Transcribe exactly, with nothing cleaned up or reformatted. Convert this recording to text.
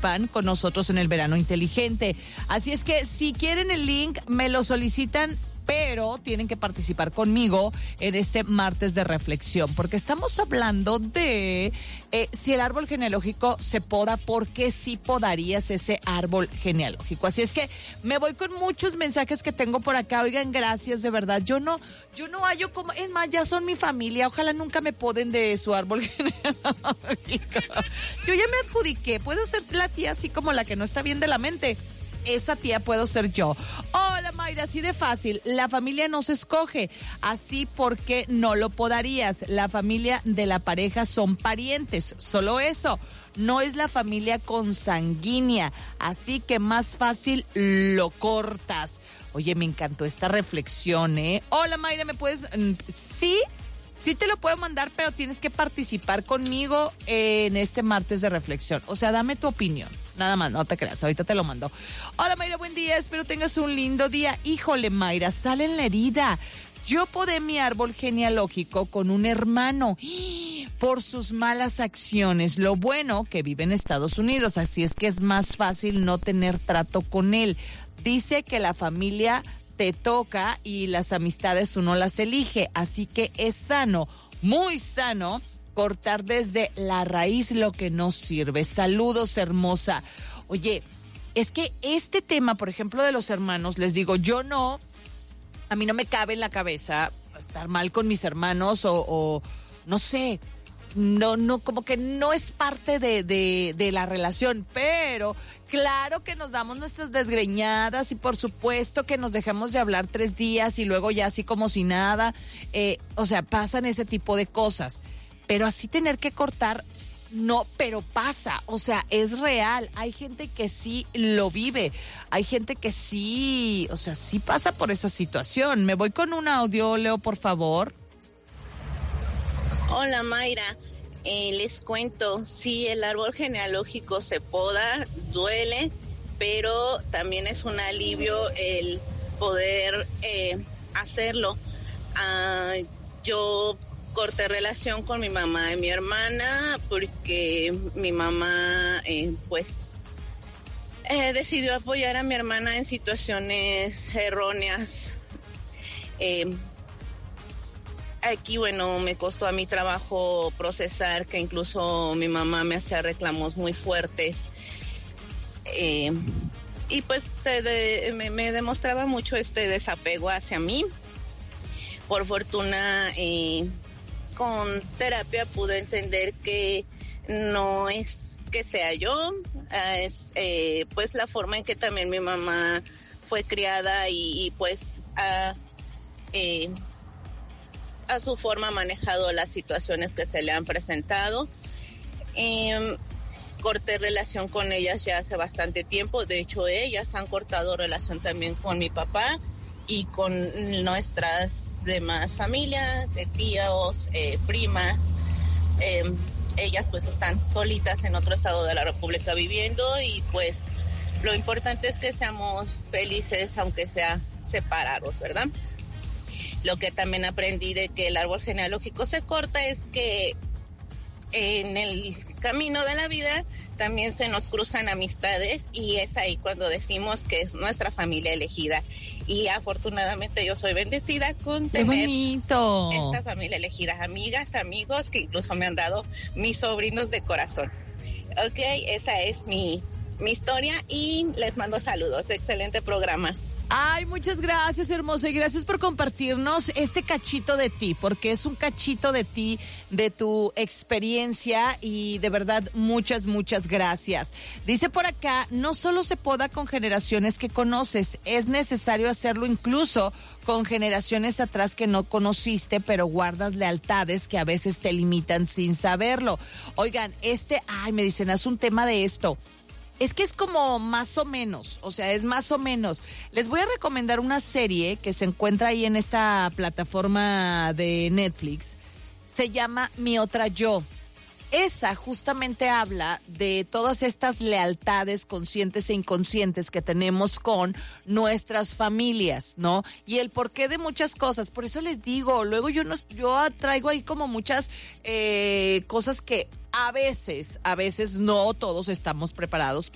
participan con nosotros en el Verano Inteligente. Así es que si quieren el link, me lo solicitan, pero tienen que participar conmigo en este martes de reflexión, porque estamos hablando de eh, si el árbol genealógico se poda, ¿por qué sí podarías ese árbol genealógico? Así es que me voy con muchos mensajes que tengo por acá. Oigan, gracias, de verdad. Yo no, yo no hallo como, es más, ya son mi familia, ojalá nunca me poden de su árbol genealógico. Yo ya me adjudiqué, puedo ser la tía así como la que no está bien de la mente. Esa tía puedo ser yo. Hola, Mayra, así de fácil. La familia no se escoge. Así porque no lo podarías. La familia de la pareja son parientes. Solo eso. No es la familia consanguínea. Así que más fácil lo cortas. Oye, me encantó esta reflexión, ¿eh? Hola, Mayra, ¿me puedes...? Sí. Sí te lo puedo mandar, pero tienes que participar conmigo en este martes de reflexión. O sea, dame tu opinión. Nada más, no te creas, ahorita te lo mando. Hola, Mayra, buen día, espero tengas un lindo día. Híjole, Mayra, sale en la herida. Yo podé mi árbol genealógico con un hermano por sus malas acciones. Lo bueno que vive en Estados Unidos, así es que es más fácil no tener trato con él. Dice que la familia te toca y las amistades uno las elige, así que es sano, muy sano, cortar desde la raíz lo que no sirve. Saludos, hermosa. Oye, es que este tema, por ejemplo, de los hermanos, les digo, yo no, a mí no me cabe en la cabeza estar mal con mis hermanos o, o no sé, no, no, como que no es parte de, de, de la relación, pero claro que nos damos nuestras desgreñadas y por supuesto que nos dejamos de hablar tres días y luego ya así como si nada, eh, o sea, pasan ese tipo de cosas, pero así tener que cortar, no, pero pasa, o sea, es real, hay gente que sí lo vive, hay gente que sí, o sea, sí pasa por esa situación. Me voy con un audio, Leo, por favor. Hola, Mayra, eh, les cuento, sí, el árbol genealógico se poda, duele, pero también es un alivio el poder eh, hacerlo. Ah, yo corté relación con mi mamá y mi hermana porque mi mamá, eh, pues, eh, decidió apoyar a mi hermana en situaciones erróneas. Eh, Aquí, bueno, me costó a mi trabajo procesar que incluso mi mamá me hacía reclamos muy fuertes. Eh, y pues se de, me, me demostraba mucho este desapego hacia mí. Por fortuna, eh, con terapia pude entender que no es que sea yo, es eh, pues la forma en que también mi mamá fue criada y, y pues... Uh, eh, a su forma ha manejado las situaciones que se le han presentado. Eh, corté relación con ellas ya hace bastante tiempo, de hecho ellas han cortado relación también con mi papá y con nuestras demás familias, de tíos, eh, primas. Eh, ellas pues están solitas en otro estado de la República viviendo y pues lo importante es que seamos felices aunque sea separados, ¿verdad? Lo que también aprendí de que el árbol genealógico se corta es que en el camino de la vida también se nos cruzan amistades y es ahí cuando decimos que es nuestra familia elegida. Y afortunadamente yo soy bendecida con tener esta familia elegida, amigas, amigos que incluso me han dado mis sobrinos de corazón. Ok, esa es mi, mi historia y les mando saludos. Excelente programa. Ay, muchas gracias, hermosa, y gracias por compartirnos este cachito de ti, porque es un cachito de ti, de tu experiencia, y de verdad, muchas, muchas gracias. Dice por acá, no solo se poda con generaciones que conoces, es necesario hacerlo incluso con generaciones atrás que no conociste, pero guardas lealtades que a veces te limitan sin saberlo. Oigan, este, ay, me dicen, haz un tema de esto. Es que es como más o menos, o sea, es más o menos. Les voy a recomendar una serie que se encuentra ahí en esta plataforma de Netflix. Se llama Mi Otra Yo. Esa justamente habla de todas estas lealtades conscientes e inconscientes que tenemos con nuestras familias, ¿no? Y el porqué de muchas cosas. Por eso les digo, luego yo, no, yo traigo ahí como muchas eh, cosas que a veces, a veces no todos estamos preparados